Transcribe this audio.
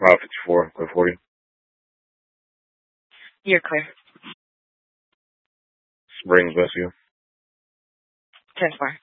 54, clear 40. You're clear. Springs, Westview. 10-4.